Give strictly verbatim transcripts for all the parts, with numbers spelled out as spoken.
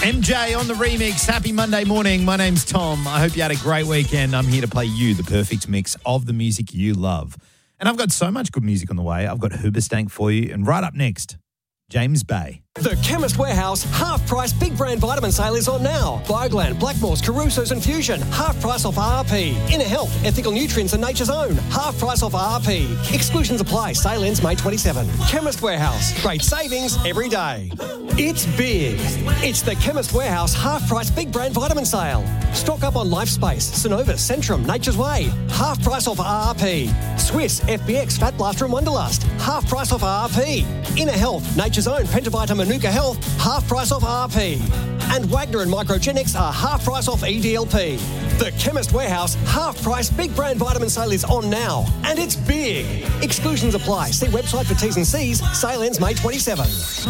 M J on the remix. Happy Monday morning. My name's Tom. I hope you had a great weekend. I'm here to play you the perfect mix of the music you love. And I've got so much good music on the way. I've got Hoobastank for you. And right up next, James Bay. The Chemist Warehouse half-price big brand vitamin sale is on now. Bioglan, Blackmores, Caruso's and Fusion, half price off R R P. Inner Health, Ethical Nutrients and Nature's Own, half price off R R P. Exclusions apply. Sale ends May twenty-seventh. Chemist Warehouse, great savings every day. It's big. It's the Chemist Warehouse half-price big brand vitamin sale. Stock up on Lifespace, Synovus, Centrum, Nature's Way, half price off R R P. Swiss, F B X, Fat Blaster and Wonderlust, half price off R R P. Inner Health, Nature's Own, Pentavita, Manuka Health, half price off R R P. And Wagner and Microgenics are half price off E D L P. The Chemist Warehouse half price big brand vitamin sale is on now. And it's big. Exclusions apply. See website for T's and C's. Sale ends May twenty-seventh.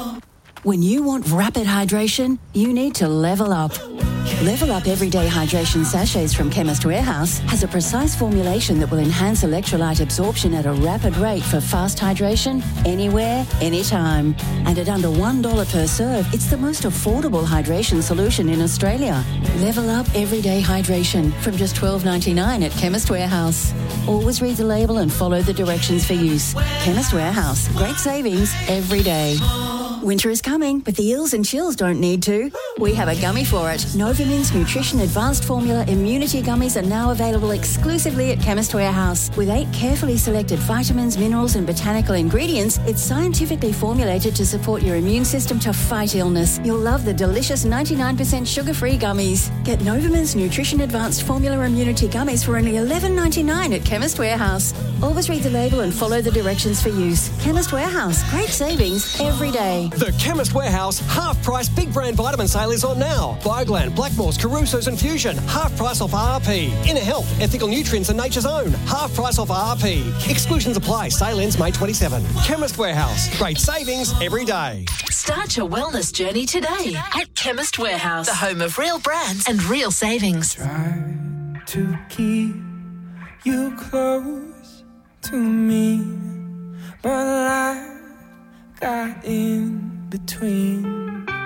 When you want rapid hydration, you need to level up. Level Up Everyday Hydration Sachets from Chemist Warehouse has a precise formulation that will enhance electrolyte absorption at a rapid rate for fast hydration, anywhere, anytime. And at under one dollar per serve, it's the most affordable hydration solution in Australia. Level Up Everyday Hydration from just twelve ninety-nine at Chemist Warehouse. Always read the label and follow the directions for use. Chemist Warehouse. Great savings every day. Winter is coming, but the ills and chills don't need to. We have a gummy for it. Novamin's Nutrition Advanced Formula Immunity Gummies are now available exclusively at Chemist Warehouse. With eight carefully selected vitamins, minerals and botanical ingredients, it's scientifically formulated to support your immune system to fight illness. You'll love the delicious ninety-nine percent sugar-free gummies. Get Novamin's Nutrition Advanced Formula Immunity Gummies for only eleven ninety-nine at Chemist Warehouse. Always read the label and follow the directions for use. Chemist Warehouse. Great savings every day. The Chemist Warehouse half-price big brand vitamin sale is on now. Bioglan, Blackmores, Caruso's and Fusion, half price off R R P. Inner Health, Ethical Nutrients and Nature's Own, half price off R R P. Exclusions apply. Sale ends May twenty-seventh. Chemist Warehouse. Great savings every day. Start your wellness journey today at Chemist Warehouse, the home of real brands and real savings. Try to keep you close to me, but life got in between.